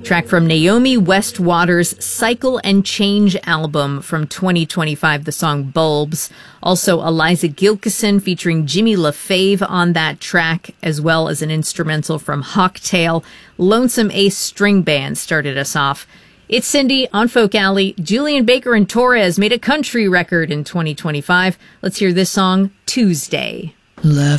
Track from Naomi West Waters' Cycle and Change album from 2025, the song Bulbs. Also, Eliza Gilkison featuring Jimmy LaFave on that track, as well as an instrumental from Hawktail. Lonesome Ace String Band started us off. It's Cindy on Folk Alley. Julian Baker and Torres made a country record in 2025. Let's hear this song, Tuesday. Left